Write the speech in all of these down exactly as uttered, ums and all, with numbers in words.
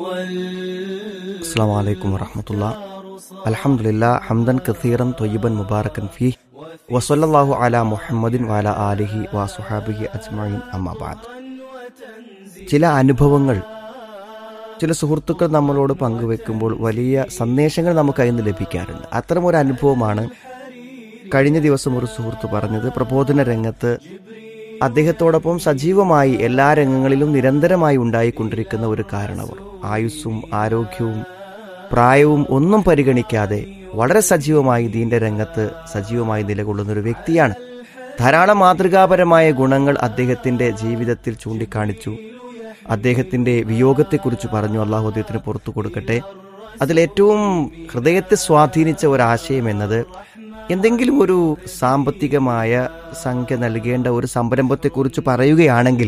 അസ്സലാമു അലൈക്കും വറഹ്മത്തുള്ളാഹി. അൽഹംദുലില്ലാഹ് ഹംദൻ കസീറൻ ത്വയ്യിബൻ മുബാറകൻ ഫീഹി വസല്ലല്ലാഹു അലാ മുഹമ്മദിൻ വഅലാ ആലിഹി വസുഹാബിഹി അജ്മഈൻ. അമ്മാ ബഅദ്. ചില അനുഭവങ്ങൾ ചില സുഹൃത്തുക്കൾ നമ്മളോട് പങ്കുവെക്കുമ്പോൾ വലിയ സന്ദേശങ്ങൾ നമുക്ക് അതിൽ നിന്ന് ലഭിക്കാറുണ്ട്. അത്തരമൊരു അനുഭവമാണ് കഴിഞ്ഞ ദിവസം ഒരു സുഹൃത്ത് പറഞ്ഞത്. പ്രബോധന രംഗത്ത് അദ്ദേഹത്തോടൊപ്പം സജീവമായി എല്ലാ രംഗങ്ങളിലും നിരന്തരമായി ഉണ്ടായിക്കൊണ്ടിരിക്കുന്ന ഒരു കാരണവർ, ആയുസ്സും ആരോഗ്യവും പ്രായവും ഒന്നും പരിഗണിക്കാതെ വളരെ സജീവമായി ദീന്റെ രംഗത്ത് സജീവമായി നിലകൊള്ളുന്ന ഒരു വ്യക്തിയാണ്. ധാരാളം മാതൃകാപരമായ ഗുണങ്ങൾ അദ്ദേഹത്തിന്റെ ജീവിതത്തിൽ ചൂണ്ടിക്കാണിച്ചു. അദ്ദേഹത്തിന്റെ വിയോഗത്തെക്കുറിച്ച് പറഞ്ഞു. അള്ളാഹു അദ്ദേഹത്തിന് പുറത്തു കൊടുക്കട്ടെ. അതിലേറ്റവും ഹൃദയത്തെ സ്വാധീനിച്ച ഒരാശയം എന്നത്, എന്തെങ്കിലും ഒരു സാമ്പത്തികമായ സംഖ്യ നൽകേണ്ട ഒരു സംരംഭത്തെക്കുറിച്ച് പറയുകയാണെങ്കിൽ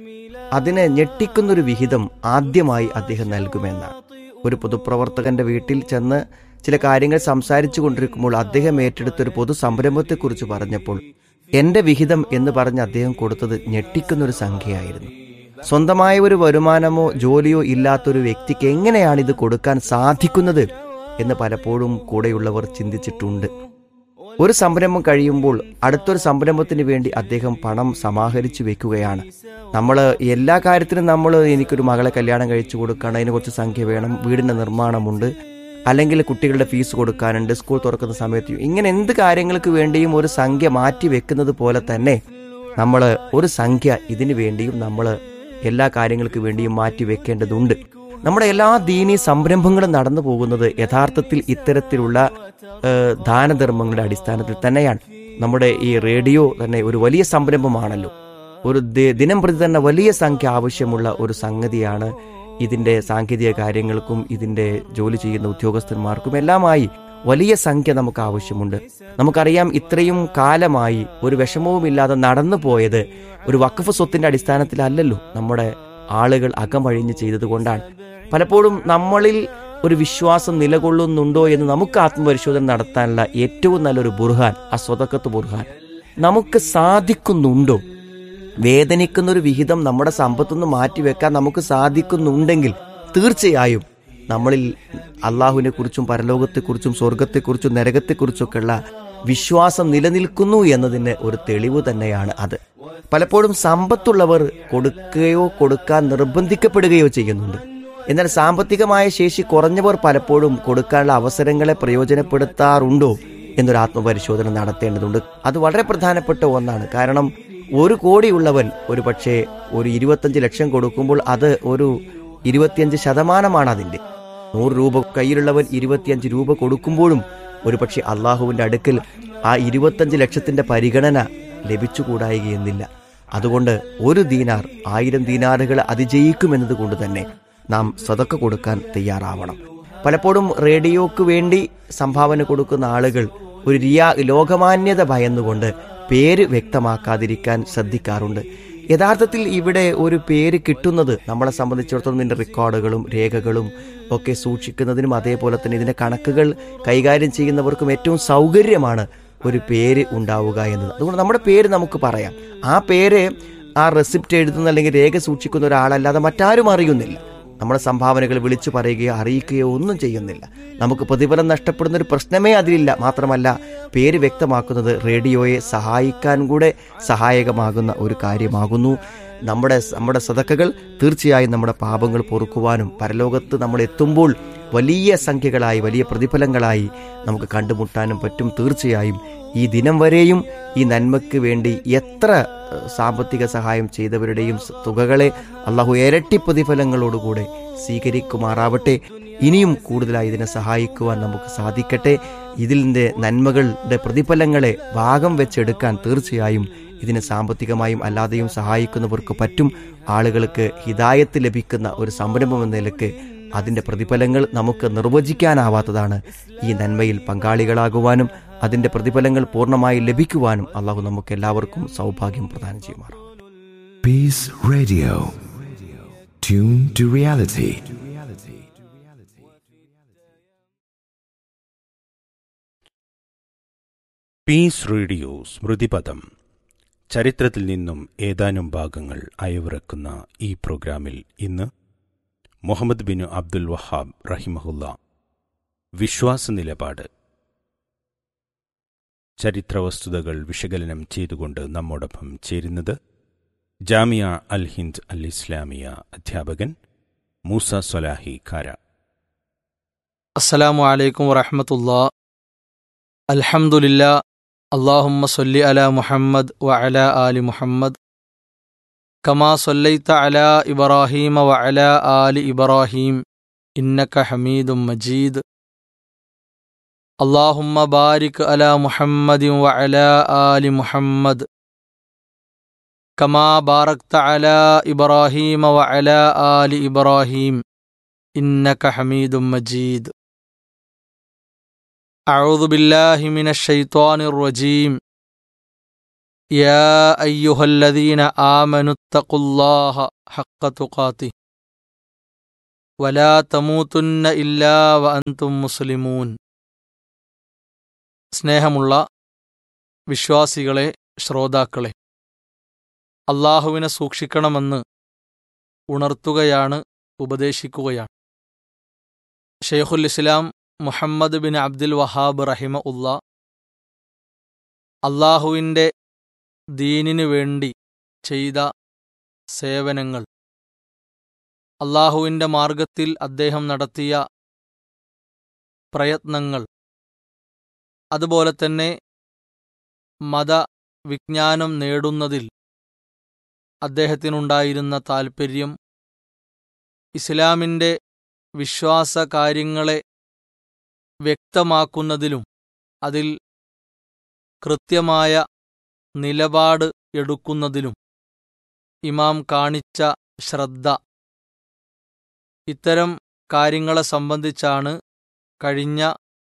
അതിനെ ഞെട്ടിക്കുന്നൊരു വിഹിതം ആദ്യമായി അദ്ദേഹം നൽകുമെന്നാണ്. ഒരു പൊതുപ്രവർത്തകന്റെ വീട്ടിൽ ചെന്ന് ചില കാര്യങ്ങൾ സംസാരിച്ചു കൊണ്ടിരിക്കുമ്പോൾ അദ്ദേഹം ഏറ്റെടുത്തൊരു പൊതു സംരംഭത്തെക്കുറിച്ച് പറഞ്ഞപ്പോൾ എന്റെ വിഹിതം എന്ന് പറഞ്ഞ് അദ്ദേഹം കൊടുത്തത് ഞെട്ടിക്കുന്നൊരു സംഖ്യയായിരുന്നു. സ്വന്തമായ ഒരു വരുമാനമോ ജോലിയോ ഇല്ലാത്തൊരു വ്യക്തിക്ക് എങ്ങനെയാണ് ഇത് കൊടുക്കാൻ സാധിക്കുന്നത് എന്ന് പലപ്പോഴും കൂടെയുള്ളവർ ചിന്തിച്ചിട്ടുണ്ട്. ഒരു സംരംഭം കഴിയുമ്പോൾ അടുത്തൊരു സംരംഭത്തിന് വേണ്ടി അദ്ദേഹം പണം സമാഹരിച്ചു വെക്കുകയാണ്. നമ്മൾ എല്ലാ കാര്യത്തിനും നമ്മൾ എനിക്കൊരു മകളെ കല്യാണം കഴിച്ചു കൊടുക്കണം, അതിന് കുറച്ച് സംഖ്യ വേണം, വീടിൻ്റെ നിർമ്മാണമുണ്ട്, അല്ലെങ്കിൽ കുട്ടികളുടെ ഫീസ് കൊടുക്കാനുണ്ട്, സ്കൂൾ തുറക്കുന്ന സമയത്ത്, ഇങ്ങനെ എന്ത് കാര്യങ്ങൾക്ക് വേണ്ടിയും ഒരു സംഖ്യ മാറ്റി വെക്കുന്നത് പോലെ തന്നെ നമ്മൾ ഒരു സംഖ്യ ഇതിനു വേണ്ടിയും നമ്മൾ എല്ലാ കാര്യങ്ങൾക്ക് വേണ്ടിയും മാറ്റി വെക്കേണ്ടതുണ്ട്. നമ്മുടെ എല്ലാ ദീനീ സംരംഭങ്ങളും നടന്നു പോകുന്നത് യഥാർത്ഥത്തിൽ ഇത്തരത്തിലുള്ള ദാനധർമ്മങ്ങളുടെ അടിസ്ഥാനത്തിൽ തന്നെയാണ്. നമ്മുടെ ഈ റേഡിയോ തന്നെ ഒരു വലിയ സംരംഭമാണല്ലോ. ഒരു ദിനം പ്രതി തന്നെ വലിയ സംഖ്യ ആവശ്യമുള്ള ഒരു സംഗതിയാണ്. ഇതിന്റെ സാങ്കേതിക കാര്യങ്ങൾക്കും ഇതിന്റെ ജോലി ചെയ്യുന്ന ഉദ്യോഗസ്ഥന്മാർക്കും എല്ലാമായി വലിയ സംഖ്യ നമുക്ക് ആവശ്യമുണ്ട്. നമുക്കറിയാം, ഇത്രയും കാലമായി ഒരു വിഷമവുമില്ലാതെ നടന്നു പോയത് ഒരു വഖഫ് സ്വത്തിന്റെ അടിസ്ഥാനത്തിലല്ലല്ലോ, നമ്മുടെ ആളുകൾ അകമഴിഞ്ഞ് ചെയ്തത് കൊണ്ടാണ്. പലപ്പോഴും നമ്മളിൽ ഒരു വിശ്വാസം നിലകൊള്ളുന്നുണ്ടോ എന്ന് നമുക്ക് ആത്മപരിശോധന നടത്താനുള്ള ഏറ്റവും നല്ലൊരു ബുർഹാൻ ആ സ്വതക്കത്ത് ബുർഹാൻ. നമുക്ക് സാധിക്കുന്നുണ്ടോ? വേദനിക്കുന്നൊരു വിഹിതം നമ്മുടെ സമ്പത്തുനിന്ന് മാറ്റിവെക്കാൻ നമുക്ക് സാധിക്കുന്നുണ്ടെങ്കിൽ തീർച്ചയായും നമ്മളിൽ അള്ളാഹുവിനെ കുറിച്ചും പരലോകത്തെക്കുറിച്ചും സ്വർഗത്തെക്കുറിച്ചും നരകത്തെക്കുറിച്ചൊക്കെയുള്ള വിശ്വാസം നിലനിൽക്കുന്നു എന്നതിന് ഒരു തെളിവ് തന്നെയാണ് അത്. പലപ്പോഴും സമ്പത്തുള്ളവർ കൊടുക്കുകയോ കൊടുക്കാൻ നിർബന്ധിക്കപ്പെടുകയോ ചെയ്യുന്നുണ്ട്. എന്നാൽ സാമ്പത്തികമായ ശേഷി കുറഞ്ഞവർ പലപ്പോഴും കൊടുക്കാനുള്ള അവസരങ്ങളെ പ്രയോജനപ്പെടുത്താറുണ്ടോ എന്നൊരു ആത്മപരിശോധന നടത്തേണ്ടതുണ്ട്. അത് വളരെ പ്രധാനപ്പെട്ട ഒന്നാണ്. കാരണം ഒരു കോടിയുള്ളവൻ ഒരു പക്ഷേ ഒരു ഇരുപത്തഞ്ച് ലക്ഷം കൊടുക്കുമ്പോൾ അത് ഒരു ഇരുപത്തിയഞ്ച് ശതമാനമാണ് അതിൻ്റെ. നൂറ് രൂപ കയ്യിലുള്ളവൻ ഇരുപത്തിയഞ്ച് രൂപ കൊടുക്കുമ്പോഴും ഒരു പക്ഷേ അള്ളാഹുവിൻ്റെ അടുക്കൽ ആ ഇരുപത്തഞ്ച് ലക്ഷത്തിന്റെ പരിഗണന ലഭിച്ചുകൂടായികയെന്നില്ല. അതുകൊണ്ട് ഒരു ദീനാർ ആയിരം ദീനാറുകൾ അതിജയിക്കുമെന്നത് കൊണ്ട് തന്നെ നാം സദക്ക കൊടുക്കാൻ തയ്യാറാവണം. പലപ്പോഴും റേഡിയോക്ക് വേണ്ടി സംഭാവന കൊടുക്കുന്ന ആളുകൾ ഒരു റിയാ ലോകമാന്യത ഭയന്നുകൊണ്ട് പേര് വ്യക്തമാക്കാതിരിക്കാൻ ശ്രദ്ധിക്കാറുണ്ട്. യഥാർത്ഥത്തിൽ ഇവിടെ ഒരു പേര് കിട്ടുന്നത് നമ്മളെ സംബന്ധിച്ചിടത്തോളം ഇതിൻ്റെ റെക്കോർഡുകളും രേഖകളും ഒക്കെ സൂക്ഷിക്കുന്നതിനും അതേപോലെ തന്നെ ഇതിൻ്റെ കണക്കുകൾ കൈകാര്യം ചെയ്യുന്നവർക്കും ഏറ്റവും സൗകര്യമാണ് ഒരു പേര് ഉണ്ടാവുക എന്നത്. അതുകൊണ്ട് നമ്മുടെ പേര് നമുക്ക് പറയാം. ആ പേര് ആ റെസിപ്റ്റ് എഴുതുന്ന അല്ലെങ്കിൽ രേഖ സൂക്ഷിക്കുന്ന ഒരാളല്ലാതെ മറ്റാരും അറിയുന്നില്ല. നമ്മുടെ സംഭാവനകൾ വിളിച്ചു പറയുകയോ അറിയിക്കുകയോ ഒന്നും ചെയ്യുന്നില്ല. നമുക്ക് പ്രതിഫലം നഷ്ടപ്പെടുന്ന ഒരു പ്രശ്നമേ അതിലില്ല. മാത്രമല്ല, പേര് വ്യക്തമാക്കുന്നത് റേഡിയോയെ സഹായിക്കാൻ കൂടെ സഹായകമാകുന്ന ഒരു കാര്യമാകുന്നു. നമ്മുടെ നമ്മുടെ സദക്കകൾ തീർച്ചയായും നമ്മുടെ പാപങ്ങൾ പൊറുക്കുവാനും പരലോകത്ത് നമ്മൾ എത്തുമ്പോൾ വലിയ സംഖ്യകളായി വലിയ പ്രതിഫലങ്ങളായി നമുക്ക് കണ്ടുമുട്ടാനും പറ്റും. തീർച്ചയായും ഈ ദിനം വരെയും ഈ നന്മയ്ക്ക് വേണ്ടി എത്ര സാമ്പത്തിക സഹായം ചെയ്തവരുടെയും തുകകളെ അള്ളാഹു ഇരട്ടി പ്രതിഫലങ്ങളോടുകൂടെ സ്വീകരിക്കുമാറാവട്ടെ. ഇനിയും കൂടുതലായി ഇതിനെ സഹായിക്കുവാൻ നമുക്ക് സാധിക്കട്ടെ. ഇതിൻ്റെ നന്മകളുടെ പ്രതിഫലങ്ങളെ ഭാഗം വെച്ചെടുക്കാൻ തീർച്ചയായും ഇതിനെ സാമ്പത്തികമായും അല്ലാതെയും സഹായിക്കുന്നവർക്ക് പറ്റും. ആളുകൾക്ക് ഹിദായത്ത് ലഭിക്കുന്ന ഒരു സംരംഭം എന്ന നിലക്ക് അതിൻ്റെ പ്രതിഫലങ്ങൾ നമുക്ക് നിർവചിക്കാനാവാത്തതാണ്. ഈ നന്മയിൽ പങ്കാളികളാകുവാനും അതിൻ്റെ പ്രതിഫലങ്ങൾ പൂർണ്ണമായി ലഭിക്കുവാനും അള്ളാഹു നമുക്ക് എല്ലാവർക്കും സൗഭാഗ്യം പ്രദാനം ചെയ്യുമാറാം. Peace Radio. Tune to reality. Piece radio സ്മൃതിപഥം. ചരിത്രത്തിൽ നിന്നും ഏതാനും ഭാഗങ്ങൾ അയവിറക്കുന്ന ഈ പ്രോഗ്രാമിൽ ഇന്ന് മുഹമ്മദ് ബിൻ അബ്ദുൽ വഹാബ് റഹിമഹുല്ല. വിശ്വാസ നിലപാട്. ചരിത്രവസ്തുതകൾ വിശകലനം ചെയ്തുകൊണ്ട് നമ്മോടൊപ്പം ചേരുന്നത് ജാമിയ അൽ ഹിന്ദ് അൽ ഇസ്ലാമിയ അധ്യാപകൻ മൂസ സ്വലാഹി കാര. അസ്സലാമു അലൈക്കും വറഹ്മത്തുള്ളാഹി. അൽഹംദുലില്ലാ. അല്ലാഹുമ്മ സ്വല്ലി അലാ മുഹമ്മദ് വഅലാ ആലി മുഹമ്മദ് കമാ സ്വല്ലൈത അലാ ഇബ്രാഹീമ വഅലാ ആലി ഇബ്രാഹീം ഇന്നക ഹമീദും മജീദ്. അല്ലാഹുമ്മ ബാരിക് അലാ മുഹമ്മദിൻ വഅലാ ആലി മുഹമ്മദ് കമാ ബാറക്ത അലാ ഇബ്രാഹീമ വഅലാ ആലി ഇബ്രാഹീം ഇന്നക ഹമീദും മജീദ്. അഊദു ബില്ലാഹി മിനശ് ശൈത്വാനിർ റജീം. യാ അയ്യുഹല്ലദീന ആമനുത്തഖുല്ലാഹ ഹഖ്ക തുഖാതിഹി വലാ തമൂതുന്ന ഇല്ലാ വഅൻതും മുസ്ലിമൂൻ. സ്നേഹമുള്ള വിശ്വാസികളെ, ശ്രോതാക്കളെ, അല്ലാഹുവിനെ സൂക്ഷിക്കണമെന്ന് ഉണർത്തുകയാണ്, ഉപദേശിക്കുകയാണ്. ഷെയ്ഖുൽ ഇസ്ലാം മുഹമ്മദ് ബിൻ അബ്ദുൽ വഹാബ് റഹിമഹുല്ലാ അല്ലാഹുവിൻ്റെ ദീനിനു വേണ്ടി ചെയ്ത സേവനങ്ങൾ, അല്ലാഹുവിൻ്റെ മാർഗത്തിൽ അദ്ദേഹം നടത്തിയ പ്രയത്നങ്ങൾ, അതുപോലെ തന്നെ മതവിജ്ഞാനം നേടുന്നതിൽ അദ്ദേഹത്തിനുണ്ടായിരുന്ന താൽപ്പര്യം, ഇസ്ലാമിൻ്റെ വിശ്വാസ കാര്യങ്ങളെ വ്യക്തമാക്കുന്നതിലും അതിൽ കൃത്യമായ നിലപാട് എടുക്കുന്നതിലും ഇമാം കാണിച്ച ശ്രദ്ധ, ഇത്തരം കാര്യങ്ങളെ സംബന്ധിച്ചാണ് കഴിഞ്ഞ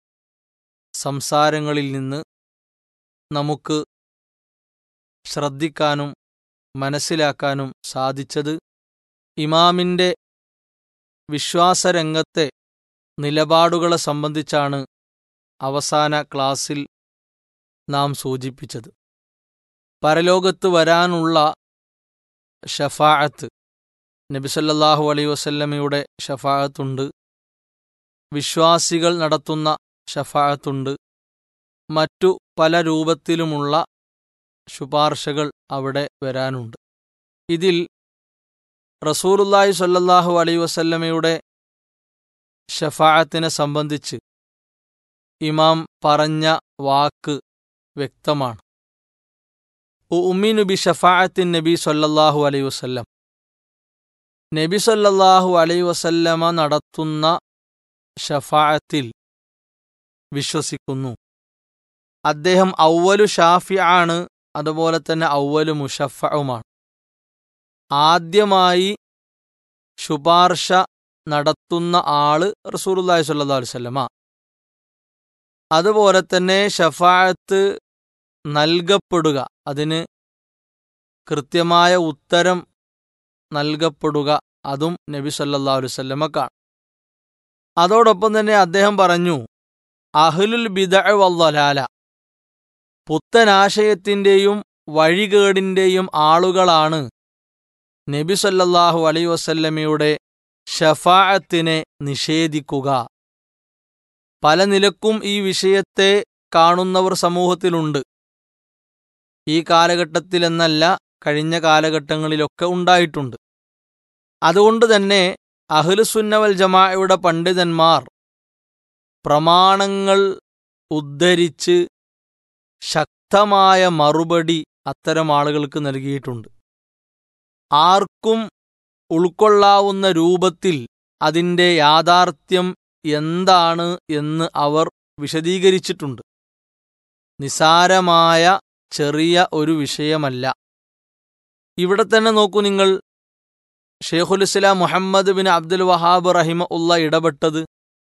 സംസാരങ്ങളിൽ നിന്ന് നമുക്ക് ശ്രദ്ധിക്കാനും മനസ്സിലാക്കാനും സാധിച്ചത്. ഇമാമിൻ്റെ വിശ്വാസരംഗത്തെ നിലപാടുകളെ സംബന്ധിച്ചാണ് അവസാന ക്ലാസ്സിൽ നാം സൂചിപ്പിച്ചത്. പരലോകത്ത് വരാനുള്ള ഷഫാഅത്ത്, നബി സല്ലല്ലാഹു അലൈഹി വസല്ലമയുടെ ഷഫാഅത്തുണ്ട്, വിശ്വാസികൾ നടത്തുന്ന ഷഫാഅത്തുണ്ട്, മറ്റു പല രൂപത്തിലുമുള്ള ശുപാർശകൾ അവിടെ വരാനുണ്ട്. ഇതിൽ റസൂലുള്ളാഹി സ്വല്ലല്ലാഹു അലൈഹി വസല്ലമയുടെ ഷഫാഅത്തിനെ സംബന്ധിച്ച് ഇമാം പറഞ്ഞ വാക്ക് വ്യക്തമാണ്. ഉഅ്മിനു ബി ഷഫാഅത്തിൻ നബി സ്വല്ലല്ലാഹു അലൈഹി വസല്ലം. നബി സ്വല്ലല്ലാഹു അലൈഹി വസല്ലമ നടത്തുന്ന ഷഫാഅത്തിൽ വിശ്വസിക്കുന്നു. അദ്ദേഹം ഔവലു ഷാഫിആണ്, അതുപോലെ തന്നെ ഔവലു മുശഫഉമാണ്. ആദ്യമായി ശുപാർശ നടത്തുന്ന ആള് റസൂലുള്ളാഹി സ്വല്ലല്ലാഹു അലൈഹി വസല്ലമ. അതുപോലെ തന്നെ ഷഫാഅത്ത് നൽകപ്പെടുക, അതിന് കൃത്യമായ ഉത്തരം നൽകപ്പെടുക, അതും നബി സല്ലല്ലാഹു അലൈഹി വസല്ലമക്കാണ്. അതോടൊപ്പം തന്നെ അദ്ദേഹം പറഞ്ഞു, അഹ്ലുൽ ബിദ്അ വദ്ദലാല, പുത്തനാശയത്തിൻ്റെയും വഴികേടിൻ്റെയും ആളുകളാണ് നബി സല്ലല്ലാഹു അലൈഹി വസല്ലമയുടെ ഷഫാഅത്തിനെ നിഷേധിക്കുക. പല നിലക്കും ഈ വിഷയത്തെ കാണുന്നവർ സമൂഹത്തിലുണ്ട്. ഈ കാലഘട്ടത്തിലെന്നല്ല, കഴിഞ്ഞ കാലഘട്ടങ്ങളിലൊക്കെ ഉണ്ടായിട്ടുണ്ട്. അതുകൊണ്ട് തന്നെ അഹ്ലുസുന്ന വൽ ജമാഅയുടെ പണ്ഡിതന്മാർ പ്രമാണങ്ങൾ ഉദ്ധരിച്ച് ശക്തമായ മറുപടി അത്തരം ആളുകൾക്ക് നൽകിയിട്ടുണ്ട്. ആർക്കും ഉൾക്കൊള്ളാവുന്ന രൂപത്തിൽ അതിൻ്റെ യാഥാർത്ഥ്യം എന്താണ് എന്ന് അവർ വിശദീകരിച്ചിട്ടുണ്ട്. നിസാരമായ ചെറിയ ഒരു വിഷയമല്ല. ഇവിടെ തന്നെ നോക്കൂ നിങ്ങൾ, ഷെയ്ഖുൽ ഇസ്ലാം മുഹമ്മദ് ബിൻ അബ്ദുൽ വഹാബ് റഹിമഹുല്ല ഇടപെട്ടത്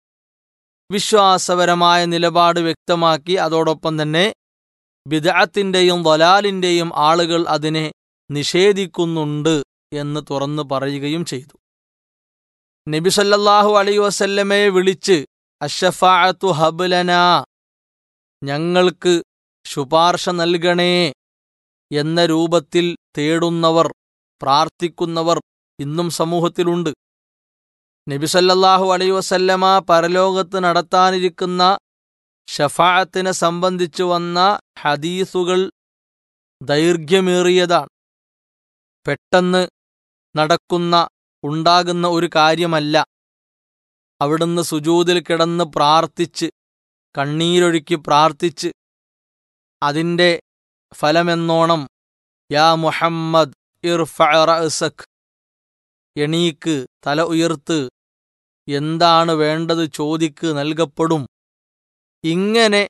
വിശ്വാസപരമായ നിലപാട് വ്യക്തമാക്കി. അതോടൊപ്പം തന്നെ ബിദ്അത്തിൻ്റെയും ദലാലിൻ്റെയും ആളുകൾ അതിനെ നിഷേധിക്കുന്നുണ്ട് എന്ന് തുറന്നു പറയുകയും ചെയ്തു. നബി സല്ലല്ലാഹു അലൈഹി വസല്ലമയെ വിളിച്ച് അശ്ശഫാഅത്തു ഹബ്ലനാ, ഞങ്ങൾക്ക് ശുപാർശ നൽകണേ എന്ന രൂപത്തിൽ തേടുന്നവർ, പ്രാർത്ഥിക്കുന്നവർ ഇന്നും സമൂഹത്തിലുണ്ട്. നബി സല്ലല്ലാഹു അലൈഹി വസല്ലമ പരലോകത്ത് നടത്താനിരിക്കുന്ന ഷഫാഅത്തിനെ സംബന്ധിച്ചു വന്ന ഹദീസുകൾ ദൈർഘ്യമേറിയതാണ്. പെട്ടെന്ന് നടക്കുന്ന ഉണ്ടാകുന്ന ഒരു കാര്യമല്ല. അവിടുന്ന് സുജൂദിൽ കിടന്ന് പ്രാർത്ഥിച്ച് കണ്ണീരൊഴുക്കി പ്രാർത്ഥിച്ച് അതിൻ്റെ ഫലമെന്നോണം യാ മുഹമ്മദ് ഇർഫഅ റഅസക്, എണീക്ക്, തല ഉയർത്ത്, എന്താണ് വേണ്ടത് ചോദിക്ക്, നൽകപ്പെടും. ഇങ്ങനെ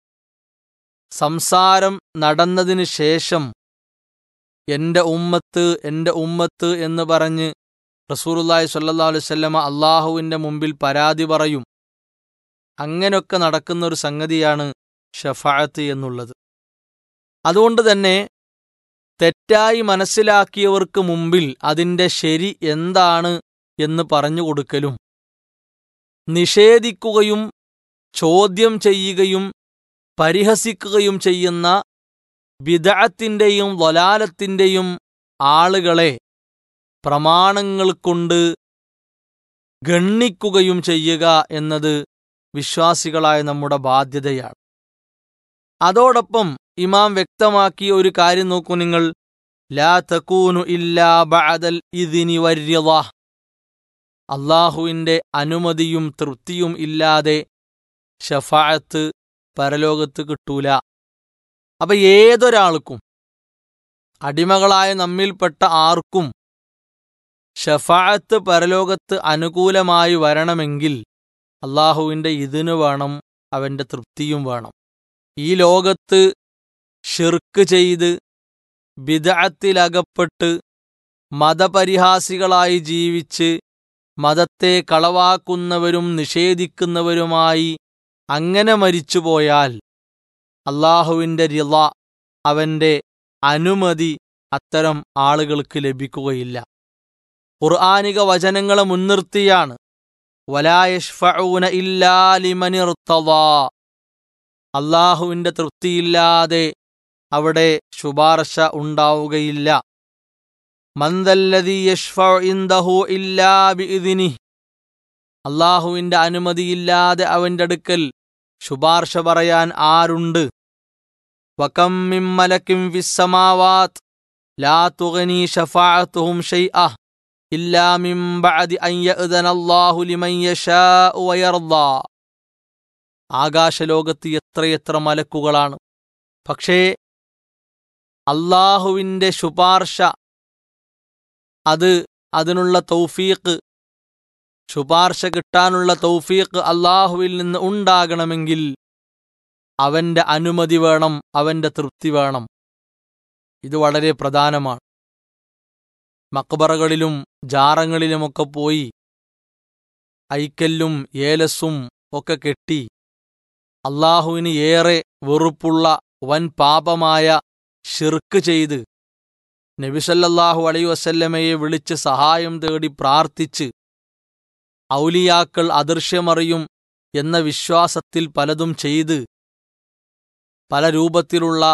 സംസാരം നടന്നതിന് ശേഷം എൻ്റെ ഉമ്മത്ത് എൻ്റെ ഉമ്മത്ത് എന്ന് പറഞ്ഞ് റസൂലുള്ളാഹി സ്വല്ലല്ലാഹു അലൈഹി വസല്ലമ അള്ളാഹുവിൻ്റെ മുമ്പിൽ പരാതി പറയും. അങ്ങനെയൊക്കെ നടക്കുന്നൊരു സംഗതിയാണ് ഷഫാഅത്ത് എന്നുള്ളത്. അതുകൊണ്ട് തന്നെ തെറ്റായി മനസ്സിലാക്കിയവർക്ക് മുമ്പിൽ അതിൻ്റെ ശരി എന്താണ് എന്ന് പറഞ്ഞു കൊടുക്കലും നിഷേധിക്കുകയും ചോദ്യം ചെയ്യുകയും പരിഹസിക്കുകയും ചെയ്യുന്ന ബിദ്അത്തിൻ്റെയും ളലാലത്തിൻ്റെയും ആളുകളെ പ്രമാണങ്ങൾ കൊണ്ട് ഗണ്ണിക്കുകയും ചെയ്യുക എന്നത് വിശ്വാസികളായ നമ്മുടെ ബാധ്യതയാണ്. അതോടൊപ്പം ഇമാം വ്യക്തമാക്കിയ ഒരു കാര്യം നോക്കൂ നിങ്ങൾ. ലാ തകൂനു ഇല്ലാ ബഅദൽ ഇദ്നി വരിള, അള്ളാഹുവിൻ്റെ അനുമതിയും തൃപ്തിയും ഇല്ലാതെ ഷഫാഅത്ത് പരലോകത്ത് കിട്ടൂല. അപ്പം ഏതൊരാൾക്കും, അടിമകളായ നമ്മിൽപ്പെട്ട ആർക്കും ഷഫാഅത്ത് പരലോകത്ത് അനുകൂലമായി വരണമെങ്കിൽ അള്ളാഹുവിൻ്റെ ഇദ്ന് വേണം, അവൻ്റെ തൃപ്തിയും വേണം. ഈ ലോകത്ത് ഷിർക്ക് ചെയ്ത് ബിദ്അത്തിലകപ്പെട്ട് മതപരിഹാസികളായി ജീവിച്ച് മതത്തെ കളവാക്കുന്നവരും നിഷേധിക്കുന്നവരുമായി അങ്ങനെ മരിച്ചുപോയാൽ അള്ളാഹുവിൻ്റെ റിള, അവൻ്റെ അനുമതി അത്തരം ആളുകൾക്ക് ലഭിക്കുകയില്ല. ഖുർആനിക വചനങ്ങളെ മുൻനിർത്തിയാണ് വലാ യശ്ഫഊന ഇല്ലാ ലിമൻ ഇർതദാ, അള്ളാഹുവിൻ്റെ തൃപ്തിയില്ലാതെ അവിടെ ശുപാർശ ഉണ്ടാവുകയില്ല. മൻ ദല്ലദീ യശ്ഫഉ ഇൻദഹു ഇല്ലാ ബിഇദ്നിഹി, അള്ളാഹുവിൻ്റെ അനുമതിയില്ലാതെ അവൻ്റെ അടുക്കൽ ശുപാർശ പറയാൻ ആരുണ്ട്? വകം മിൻ മലകിൻ ഫിസ്സമാവാത് ലാ തുഗ്നി ശഫാഅതുഹും ശൈഅ ഇല്ലാ മിൻ ബഅദി അൻ യഅ്ദനല്ലാഹു ലിമൻ യശാഉ വയർദാ. ആകാശലോകത്ത് എത്രയെത്ര മലക്കുകളാണ്, പക്ഷേ അള്ളാഹുവിൻ്റെ ശുപാർശ, അത് അതിനുള്ള തൗഫീഖ്, ശുപാർശ കിട്ടാനുള്ള തൗഫീഖ് അള്ളാഹുവിൽ നിന്ന് ഉണ്ടാകണമെങ്കിൽ അവൻ്റെ അനുമതി വേണം, അവൻ്റെ തൃപ്തി വേണം. ഇത് വളരെ പ്രധാനമാണ്. മക്ബറകളിലും ജാറങ്ങളിലുമൊക്കെ പോയി ഐക്കല്ലും ഏലസും ഒക്കെ കെട്ടി അള്ളാഹുവിന് ഏറെ വെറുപ്പുള്ള വൻ പാപമായ ശിർക്ക് ചെയ്ത് നബി സല്ലല്ലാഹു അലൈഹി വസല്ലമയെ വിളിച്ച് സഹായം തേടി പ്രാർത്ഥിച്ച് ഔലിയാക്കൾ അദൃശ്യമറിയും എന്ന വിശ്വാസത്തിൽ പലതും ചെയ്ത് പല രൂപത്തിലുള്ള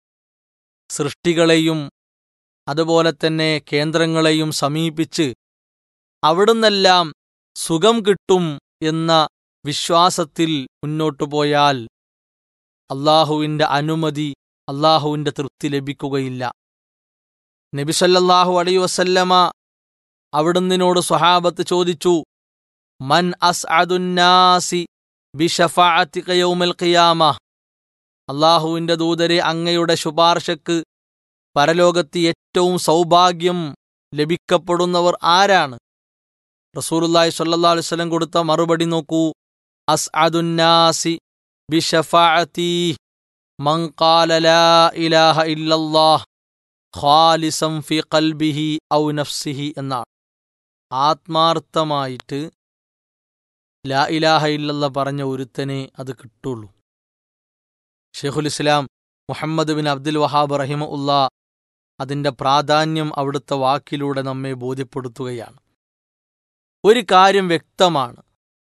സൃഷ്ടികളെയും അതുപോലെ തന്നെ കേന്ദ്രങ്ങളെയും സമീപിച്ച് അവിടുന്നെല്ലാം സുഖം കിട്ടും എന്ന വിശ്വാസത്തിൽ മുന്നോട്ടു പോയാൽ അള്ളാഹുവിൻ്റെ അനുമതി, അള്ളാഹുവിൻ്റെ തൃപ്തി ലഭിക്കുകയില്ല. നബി സല്ലല്ലാഹു അലൈഹി വസല്ലമ അവിടുന്നിനോട് സ്വഹാബത്ത് ചോദിച്ചു, മൻ അസ്അദുന്നാസി ബിശഫാഅതിക യൗമൽ ഖിയാമ, അള്ളാഹുവിൻ്റെ ദൂതരെ, അങ്ങയുടെ ശുപാർശക്ക് പരലോകത്ത് ഏറ്റവും സൗഭാഗ്യം ലഭിക്കപ്പെടുന്നവർ ആരാണ്? റസൂലുള്ളാഹി സ്വല്ലല്ലാഹു അലൈഹി വസല്ലം കൊടുത്ത മറുപടി നോക്കൂ. അസ്അദുന്നാസി ബിശഫാഅതി മൻ ഖാല ലാ ഇലാഹ ഇല്ലല്ലാഹ് ഖാലിസൻ ഫി ഖൽബിഹി ഔ നഫ്സിഹി എന്നാണ്. ആത്മാർത്ഥമായിട്ട് ലാ ഇലാഹ ഇല്ലല്ലാഹ് പറഞ്ഞ ഒരുത്തനെ അത് കിട്ടുള്ളൂ. ശൈഖുൽ ഇസ്ലാം മുഹമ്മദ് ബിൻ അബ്ദുൽ വഹാബ് റഹിമഹുല്ലാ അതിൻ്റെ പ്രാധാന്യം അവിടുത്തെ വാക്കിലൂടെ നമ്മെ ബോധ്യപ്പെടുത്തുകയാണ്. ഒരു കാര്യം വ്യക്തമാണ്,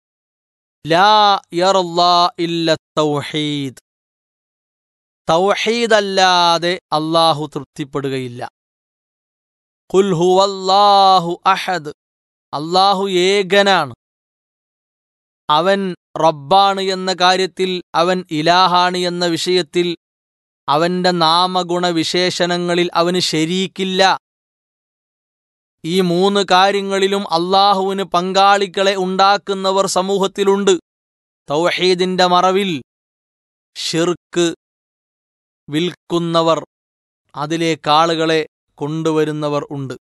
ലാ യർളാ ഇല്ല തൗഹീദ്, തൗഹീദല്ലാതെ അല്ലാഹു തൃപ്തിപ്പെടുകയില്ല. ഖുൽ ഹുവല്ലാഹു അഹദ്, അല്ലാഹു ഏകനാണ്, അവൻ റബ്ബാണ് എന്ന കാര്യത്തിൽ, അവൻ ഇലാഹാണ് എന്ന വിഷയത്തിൽ, അവന്റെ നാമഗുണവിശേഷണങ്ങളിൽ അവന് ശരീക്കില്ല. ഈ മൂന്ന് കാര്യങ്ങളിലും അള്ളാഹുവിന് പങ്കാളികളെ ഉണ്ടാക്കുന്നവർ സമൂഹത്തിലുണ്ട്. തൗഹീദിന്റെ മറവിൽ ശിർക്ക് വിൽക്കുന്നവർ, അതിലേക്ക് ആളുകളെ കൊണ്ടുവരുന്നവർ ഉണ്ട്.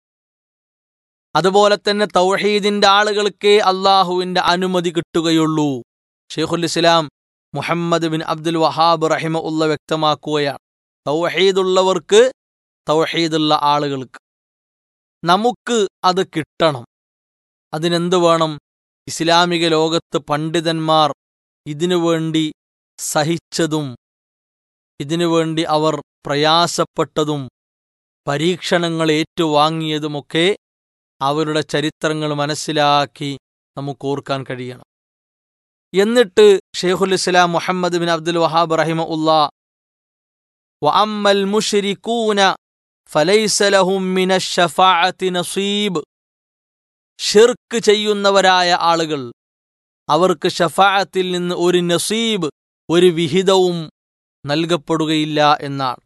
അതുപോലെ തന്നെ തൗഹീദിന്റെ ആളുകൾക്കേ അള്ളാഹുവിന്റെ അനുമതി കിട്ടുകയുള്ളൂ. ഷെയ്ഖുൽ ഇസ്ലാം മുഹമ്മദ് ബിൻ അബ്ദുൽ വഹാബ് റഹിമഹുല്ലാഹ് വ്യക്തമാക്കുകയാണ്, തൗഹീദുള്ളവർക്ക്, തൗഹീദുള്ള ആളുകൾക്ക്. നമുക്ക് അത് കിട്ടണം. അതിനെന്ത് വേണം? ഇസ്ലാമിക ലോകത്ത് പണ്ഡിതന്മാർ ഇതിനുവേണ്ടി സഹിച്ചതും ഇതിനുവേണ്ടി അവർ പ്രയാസപ്പെട്ടതും പരീക്ഷണങ്ങൾ ഏറ്റുവാങ്ങിയതുമൊക്കെ അവരുടെ ചരിത്രങ്ങൾ മനസ്സിലാക്കി നമുക്ക് ഓർക്കാൻ കഴിയണം. എന്നിട്ട് ഷെയ്ഖുൽ ഇസ്ലാം മുഹമ്മദ് ബിൻ അബ്ദുൽ വഹാബ് റഹിമഹുല്ലാഹ് വഅമ്മൽ മുശ്രികൂന ഫലൈസ ലഹും മിനശ് ശഫാഅത്തി നസീബ്, ഷിർക്ക് ചെയ്യുന്നവരായ ആളുകൾ, അവർക്ക് ശഫാഅത്തിൽ നിന്ന് ഒരു നസീബ്, ഒരു വിഹിതവും നൽകപ്പെടുകയില്ല എന്നാണ്.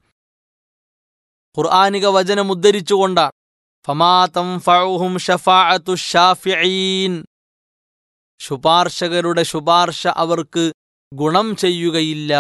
ഖുർആനിക വചനം ഉദ്ധരിച്ചുകൊണ്ടാണ് ഫമാ തൻഫഉഹും ശഫാഅത്തു ശാഫിഈൻ, ശുപാർശകരുടെ ശുപാർശ അവർക്ക് ഗുണം ചെയ്യുകയില്ല.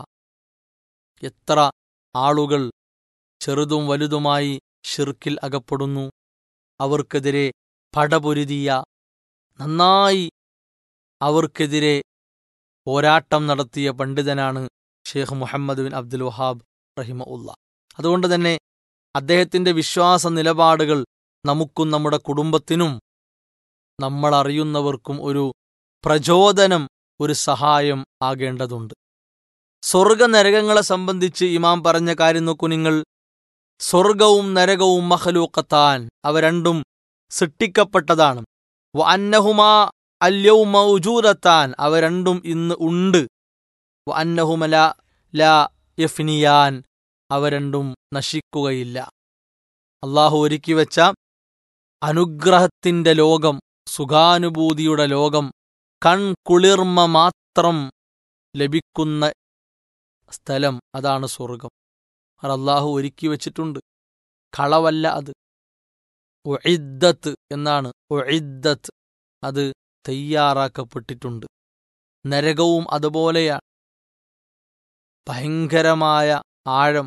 എത്ര ആളുകൾ ചെറുതും വലുതുമായി ഷിർക്കിൽ അകപ്പെടുന്നു. അവർക്കെതിരെ പടപൊരുതിയ, നന്നായി അവർക്കെതിരെ പോരാട്ടം നടത്തിയ പണ്ഡിതനാണ് ഷെയ്ഖ് മുഹമ്മദ് ബിൻ അബ്ദുൽ വഹാബ് റഹിമഹുല്ലാഹ്. അതുകൊണ്ട് തന്നെ അദ്ദേഹത്തിന്റെ വിശ്വാസ നിലപാടുകൾ നമുക്കും നമ്മുടെ കുടുംബത്തിനും നമ്മളറിയുന്നവർക്കും ഒരു പ്രചോദനം, ഒരു സഹായം ആകേണ്ടതുണ്ട്. സ്വർഗ നരകങ്ങളെ സംബന്ധിച്ച് ഇമാം പറഞ്ഞ കാര്യം നോക്കൂ നിങ്ങൾ. സ്വർഗവും നരകവും മഖ്ലൂഖത്താൻ, അവ രണ്ടും സൃഷ്ടിക്കപ്പെട്ടതാണ്. വ അന്നഹുമാ അൽയൗമ മൗജൂദത്താൻ, അവ രണ്ടും ഇന്ന് ഉണ്ട്. വ അന്നഹുമ ലാ ലാ യഫ്നിയാൻ, അവ രണ്ടും നശിക്കുകയില്ല. അള്ളാഹു ഒരുക്കി വെച്ച അനുഗ്രഹത്തിന്റെ ലോകം, സുഖാനുഭൂതിയുടെ ലോകം, കൺകുളിർമ മാത്രം ലഭിക്കുന്ന സ്ഥലം, അതാണ് സ്വർഗം. അത് അള്ളാഹു ഒരുക്കി വച്ചിട്ടുണ്ട്, കളവല്ല അത്. ഉഇദ്ദത്ത് എന്നാണ്, ഉഇദ്ദത്ത്, അത് തയ്യാറാക്കപ്പെട്ടിട്ടുണ്ട്. നരകവും അതുപോലെയാണ്. ഭയങ്കരമായ ആഴം,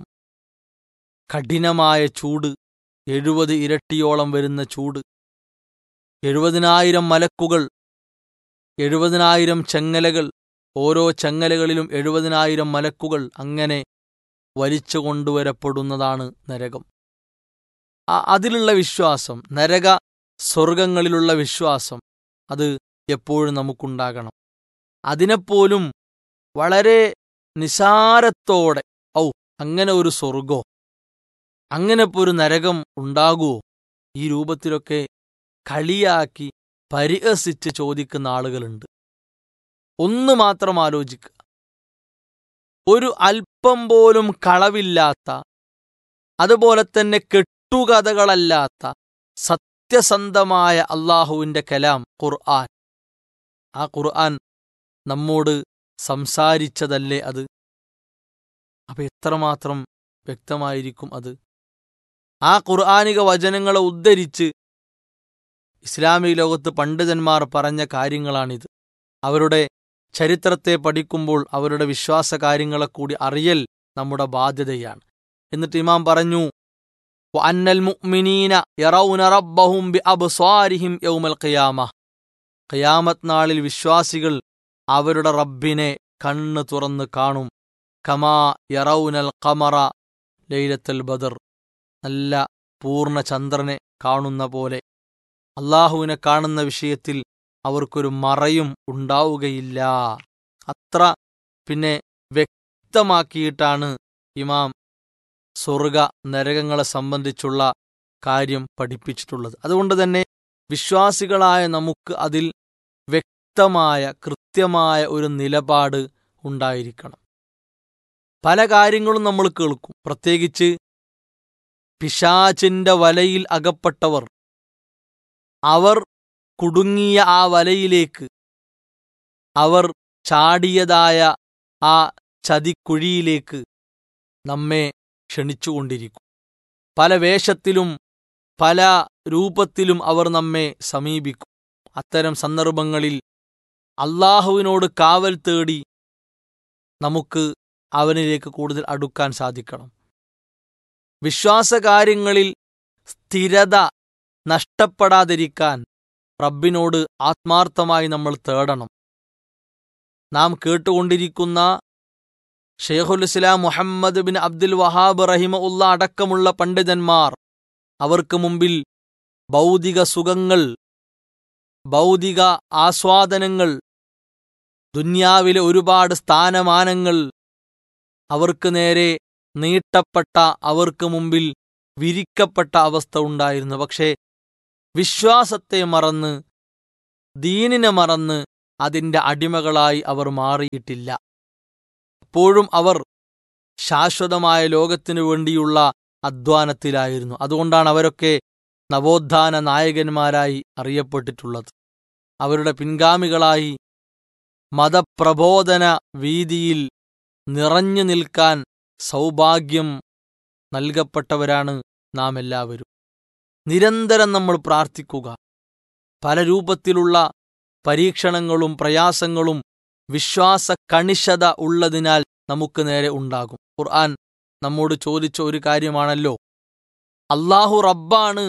കഠിനമായ ചൂട്, എഴുപത് ഇരട്ടിയോളം വരുന്ന ചൂട്, എഴുപതിനായിരം മലക്കുകൾ, എഴുപതിനായിരം ചെങ്ങലകൾ, ഓരോ ചെങ്ങലകളിലും എഴുപതിനായിരം മലക്കുകൾ, അങ്ങനെ വലിച്ചു കൊണ്ടുവരപ്പെടുന്നതാണ് നരകം. അതിലുള്ള വിശ്വാസം, നരക സ്വർഗങ്ങളിലുള്ള വിശ്വാസം, അത് എപ്പോഴും നമുക്കുണ്ടാകണം. അതിനെപ്പോലും വളരെ നിസാരത്തോടെ, ഔ അങ്ങനെ ഒരു സ്വർഗോ, അങ്ങനെ ഇപ്പോൾ ഒരു നരകം ഉണ്ടാകുമോ, ഈ രൂപത്തിലൊക്കെ കളിയാക്കി പരിഹസിച്ച് ചോദിക്കുന്ന ആളുകളുണ്ട്. ഒന്ന് മാത്രം ആലോചിക്കുക, ഒരു അല്പം പോലും കളവില്ലാത്ത, അതുപോലെ തന്നെ കെട്ടുകഥകളല്ലാത്ത സത്യസന്ധമായ അള്ളാഹുവിൻ്റെ കലാം ഖുർആൻ. ആ ഖുർആൻ നമ്മോട് സംസാരിച്ചതല്ലേ അത്? അപ്പൊ എത്രമാത്രം വ്യക്തമായിരിക്കും അത്? ആ ഖുർആനിക വചനങ്ങളെ ഉദ്ധരിച്ച് ഇസ്ലാമിക ലോകത്ത് പണ്ഡിതന്മാർ പറഞ്ഞ കാര്യങ്ങളാണിത്. അവരുടെ ചരിത്രത്തെ പഠിക്കുമ്പോൾ അവരുടെ വിശ്വാസ കാര്യങ്ങളെ കൂടി അറിയൽ നമ്മുടെ ബാധ്യതയാണ്. എന്നിട്ട് ഇമാം പറഞ്ഞു, വഅന്നൽ മുഅ്മിനീന യറൗന റബ്ബഹും ബിഅബ്സാരിഹിം യൗമൽ ഖിയാമ, ഖിയാമത്ത് നാളിൽ വിശ്വാസികൾ അവരുടെ റബ്ബിനെ കണ്ണ് തുറന്ന് കാണും. കമാ യറൗനൽ ഖമറ ലൈലത്തുൽ ബദർ, നല്ല പൂർണ്ണ ചന്ദ്രനെ കാണുന്ന പോലെ. അള്ളാഹുവിനെ കാണുന്ന വിഷയത്തിൽ അവർക്കൊരു മറയും ഉണ്ടാവുകയില്ല. അത്ര പിന്നെ വ്യക്തമാക്കിയിട്ടാണ് ഇമാം സ്വർഗ നരകങ്ങളെ സംബന്ധിച്ചുള്ള കാര്യം പഠിപ്പിച്ചിട്ടുള്ളത്. അതുകൊണ്ട് തന്നെ വിശ്വാസികളായ നമുക്ക് അതിൽ വ്യക്തമായ കൃത്യമായ ഒരു നിലപാട് ഉണ്ടായിരിക്കണം. പല കാര്യങ്ങളും നമ്മൾ കേൾക്കും, പ്രത്യേകിച്ച് പിശാചിന്റെ വലയിൽ അകപ്പെട്ടവർ, അവർ കുടുങ്ങിയ ആ വലയിലേക്ക് അവർ ചാടിയതായ ആ ചതിക്കുഴിയിലേക്ക് നമ്മെ ക്ഷണിച്ചുകൊണ്ടിരിക്കും. പല വേഷത്തിലും പല രൂപത്തിലും അവർ നമ്മെ സമീപിക്കും. അത്തരം സന്ദർഭങ്ങളിൽ അള്ളാഹുവിനോട് കാവൽ തേടി നമുക്ക് അവനിലേക്ക് കൂടുതൽ അടുക്കാൻ സാധിക്കണം. വിശ്വാസകാര്യങ്ങളിൽ സ്ഥിരത നഷ്ടപ്പെടാതിരിക്കാൻ റബ്ബിനോട് ആത്മാർത്ഥമായി നമ്മൾ തേടണം. നാം കേട്ടുകൊണ്ടിരിക്കുന്ന ഷെയ്ഖുൽ ഇസ്ലാം മുഹമ്മദ് ബിൻ അബ്ദുൽ വഹാബ് റഹിമഹുല്ല അടക്കമുള്ള പണ്ഡിതന്മാർ അവർക്ക് മുമ്പിൽ ഭൗതിക സുഖങ്ങൾ, ഭൗതിക ആസ്വാദനങ്ങൾ, ദുന്യാവിലെ ഒരുപാട് സ്ഥാനമാനങ്ങൾ അവർക്ക് നേരെ നീട്ടപ്പെട്ട, അവർക്ക് മുമ്പിൽ വിരിക്കപ്പെട്ട അവസ്ഥ ഉണ്ടായിരുന്നു. പക്ഷേ വിശ്വാസത്തെ മറന്ന്, ദീനിനെ മറന്ന് അതിൻ്റെ അടിമകളായി അവർ മാറിയിട്ടില്ല. എപ്പോഴും അവർ ശാശ്വതമായ ലോകത്തിനു വേണ്ടിയുള്ള അധ്വാനത്തിലായിരുന്നു. അതുകൊണ്ടാണ് അവരൊക്കെ നവോത്ഥാന നായകന്മാരായി അറിയപ്പെട്ടിട്ടുള്ളത്. അവരുടെ പിൻഗാമികളായി മതപ്രബോധന വീതിയിൽ നിറഞ്ഞു നിൽക്കാൻ സൗഭാഗ്യം നൽകപ്പെട്ടവരാണ് നാം എല്ലാവരും. നിരന്തരം നമ്മൾ പ്രാർത്ഥിക്കുക. പല രൂപത്തിലുള്ള പരീക്ഷണങ്ങളും പ്രയാസങ്ങളും വിശ്വാസ കണിശത ഉള്ളതിനാൽ നമുക്ക് നേരെ ഉണ്ടാകും. ഖുർആൻ നമ്മോട് ചോദിച്ച ഒരു കാര്യമാണല്ലോ, അല്ലാഹു റബ്ബാണ്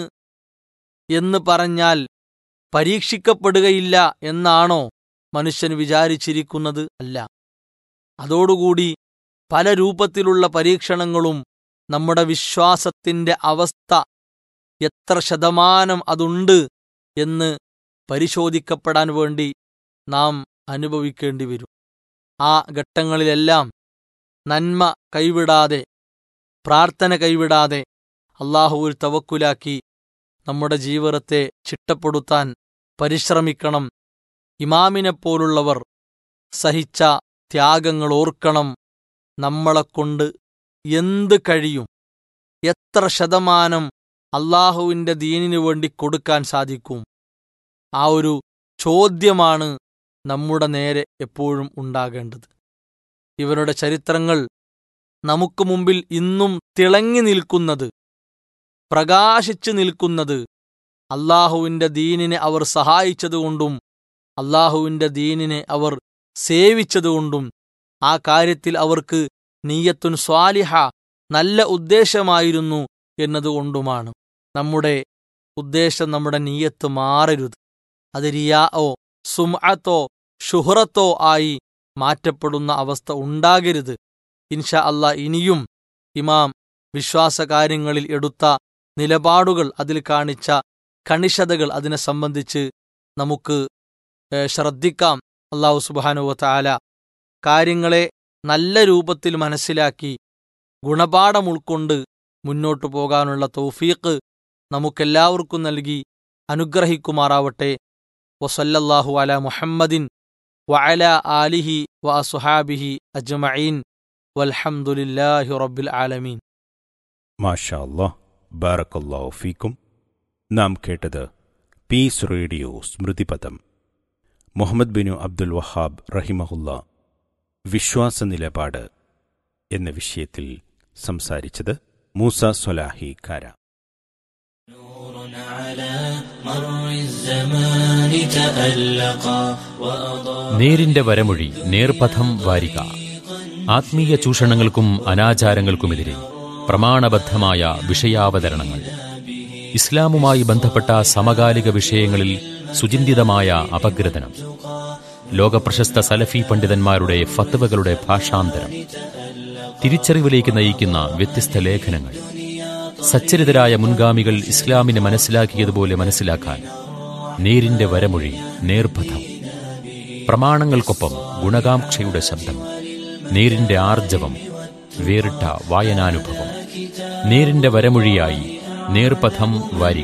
എന്ന് പറഞ്ഞാൽ പരീക്ഷിക്കപ്പെടുകയില്ല എന്നാണോ മനുഷ്യൻ വിചാരിച്ചിരിക്കുന്നത്? അല്ല. അതോടുകൂടി പല രൂപത്തിലുള്ള പരീക്ഷണങ്ങളും നമ്മുടെ വിശ്വാസത്തിൻ്റെ അവസ്ഥ എത്ര ശതമാനം അതുണ്ട് എന്ന് പരിശോധിക്കപ്പെടാൻ വേണ്ടി നാം അനുഭവിക്കേണ്ടി വരും. ആ ഘട്ടങ്ങളിലെല്ലാം നന്മ കൈവിടാതെ, പ്രാർത്ഥന കൈവിടാതെ അല്ലാഹുവിൽ തവക്കുലാക്കി നമ്മുടെ ജീവിതത്തെ ചിട്ടപ്പെടുത്താൻ പരിശ്രമിക്കണം. ഇമാമിനെപ്പോലുള്ളവർ സഹിച്ച ത്യാഗങ്ങൾ ഓർക്കണം. നമ്മളെക്കൊണ്ട് എന്ത് കഴിയും, എത്ര ശതമാനം അല്ലാഹുവിൻ്റെ ദീനിനു വേണ്ടി കൊടുക്കാൻ സാധിക്കും? ആ ഒരു ചോദ്യമാണ് നമ്മുടെ നേരെ എപ്പോഴും ഉണ്ടാകേണ്ടത്. ഇവരുടെ ചരിത്രങ്ങൾ നമുക്ക് മുമ്പിൽ ഇന്നും തിളങ്ങി നിൽക്കുന്നത്, പ്രകാശിച്ചു നിൽക്കുന്നത് അല്ലാഹുവിൻ്റെ ദീനിനെ അവർ സഹായിച്ചതുകൊണ്ടും അല്ലാഹുവിൻ്റെ ദീനിനെ അവർ സേവിച്ചതുകൊണ്ടും ആ കാര്യത്തിൽ അവർക്ക് നിയ്യത്തുൻ സ്വാലിഹ, നല്ല ഉദ്ദേശമായിരുന്നു എന്നതുകൊണ്ടുമാണ്. നമ്മുടെ ഉദ്ദേശം, നമ്മുടെ നിയ്യത്ത് മാറരുത്. അത് റിയാഓ സുംഅത്തോ ഷുഹ്റത്തോ ആയി മാറ്റപ്പെടുന്ന അവസ്ഥ ഉണ്ടാകരുത്. ഇൻഷാ അല്ലാ ഇനിയും ഇമാം വിശ്വാസകാര്യങ്ങളിൽ എടുത്ത നിലപാടുകൾ, അതിൽ കാണിച്ച കണിശതകൾ, അതിനെ സംബന്ധിച്ച് നമുക്ക് ശ്രദ്ധിക്കാം. അല്ലാഹു സുബ്ഹാനഹു വ തആല കാര്യങ്ങളെ നല്ല രൂപത്തിൽ മനസ്സിലാക്കി ഗുണപാഠം ഉൾക്കൊണ്ട് മുന്നോട്ടു പോകാനുള്ള തൗഫീഖ് നമുക്കെല്ലാവർക്കും നൽകി അനുഗ്രഹിക്കുമാറാവട്ടെ. വസല്ലല്ലാഹു അലാ മുഹമ്മദിൻ വഅലാ ആലിഹി വഅസ്ഹാബിഹി അജ്മഈൻ വൽഹംദുലില്ലാഹി റബ്ബിൽ ആലമീൻ. മാഷാ അല്ലാഹ്, ബാറക്കല്ലാഹു ഫീക്കും. നാം കേട്ടത് പീസ് റേഡിയോ സ്മൃതിപഥം. മുഹമ്മദ് ബിനു അബ്ദുൽ വഹാബ് റഹിമഹുല്ല വിശ്വാസ നിലപാട് എന്ന വിഷയത്തിൽ സംസാരിച്ചത് മൂസ സ്വലാഹി കാര. നേരിന്റെ വരമൊഴി, നേർപഥം വാരിക. ആത്മീയ ചൂഷണങ്ങൾക്കും അനാചാരങ്ങൾക്കുമെതിരെ പ്രമാണബദ്ധമായ വിഷയാവതരണങ്ങൾ. ഇസ്ലാമുമായി ബന്ധപ്പെട്ട സമകാലിക വിഷയങ്ങളിൽ സുചിന്തിതമായ അപഗ്രഥനം. ലോകപ്രശസ്ത സലഫി പണ്ഡിതന്മാരുടെ ഫത്വകളുടെ ഭാഷാന്തരം. തിരിച്ചറിവിലേക്ക് നയിക്കുന്ന വ്യത്യസ്ത ലേഖനങ്ങൾ. സച്ചരിതരായ മുൻഗാമികൾ ഇസ്ലാമിനെ മനസ്സിലാക്കിയതുപോലെ മനസ്സിലാക്കാൻ നേരിന്റെ വരമൊഴി, നേർപഥം. പ്രമാണങ്ങൾക്കൊപ്പം ഗുണകാംക്ഷയുടെ ശബ്ദം. നേരിന്റെ ആർജവം, വേറിട്ട വായനാനുഭവം. നേരിന്റെ വരമൊഴിയായി നേർപഥം വാരിക.